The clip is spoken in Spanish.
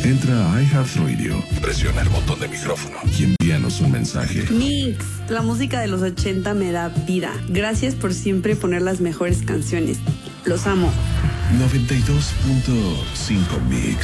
Entra a iHeartRadio, presiona el botón de micrófono y envíanos un mensaje. Mix, la música de los 80 me da vida. Gracias por siempre poner las mejores canciones. Los amo. 92.5 Mix.